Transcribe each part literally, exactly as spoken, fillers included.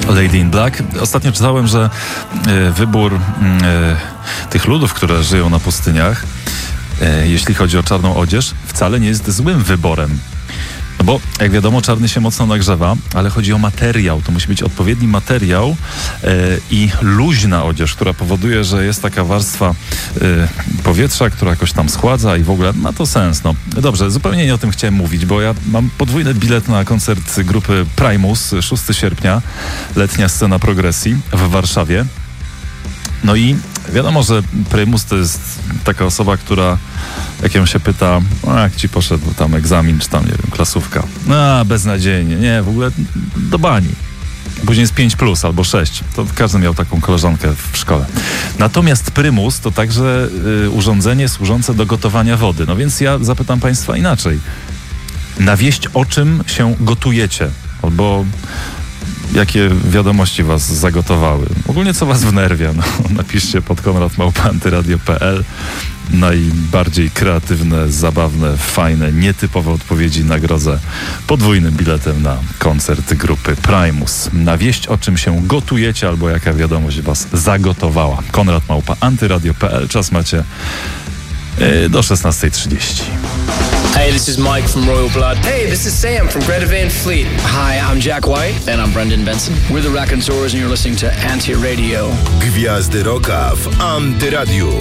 Lady in Black. Ostatnio czytałem, że y, wybór y, tych ludów, które żyją na pustyniach, y, jeśli chodzi o czarną odzież, wcale nie jest złym wyborem. No bo, jak wiadomo, czarny się mocno nagrzewa, ale chodzi o materiał. To musi być odpowiedni materiał yy, i luźna odzież, która powoduje, że jest taka warstwa yy, powietrza, która jakoś tam schładza i w ogóle ma to sens. No dobrze, zupełnie nie o tym chciałem mówić, bo ja mam podwójny bilet na koncert grupy Primus, szóstego sierpnia, letnia scena progresji w Warszawie. No i wiadomo, że Primus to jest taka osoba, która jak ją się pyta, a jak ci poszedł tam egzamin, czy tam, nie wiem, klasówka. A, beznadziejnie, nie, w ogóle do bani. Później jest pięć plus albo sześć. To każdy miał taką koleżankę w szkole. Natomiast Primus to także y, urządzenie służące do gotowania wody. No więc ja zapytam państwa inaczej. Na wieść, o czym się gotujecie? Albo jakie wiadomości was zagotowały? Ogólnie co was wnerwia? No, napiszcie pod konrad małpa antyradio kropka p l. Najbardziej kreatywne, zabawne, fajne, nietypowe odpowiedzi nagrodzę podwójnym biletem na koncert grupy Primus. Na wieść, o czym się gotujecie albo jaka wiadomość was zagotowała. konrad małpa antyradio kropka p l. Czas macie yy, do szesnasta trzydzieści. Hey, this is Mike from Royal Blood. Hey, this is Sam from Greta Van Fleet. Hi, I'm Jack White. And I'm Brendan Benson. We're the Raconteurs and you're listening to Anti-Radio. Gwiazdy rocka w Antyradiu.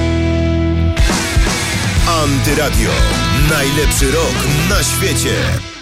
Antyradio. Najlepszy rock na świecie.